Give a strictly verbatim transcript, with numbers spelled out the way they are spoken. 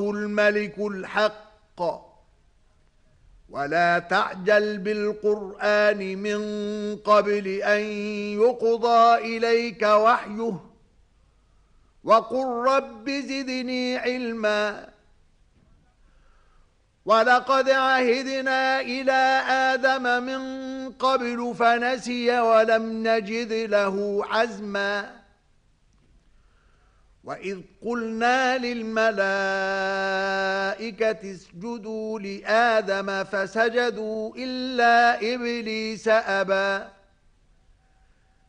الملك الحق ولا تعجل بالقرآن من قبل أن يقضى إليك وحيه وقل رب زدني علما ولقد عهدنا إلى آدم من قبل فنسي ولم نجد له عزما وإذ قلنا للملائكة اسجدوا لآدم فسجدوا إلا إبليس أبى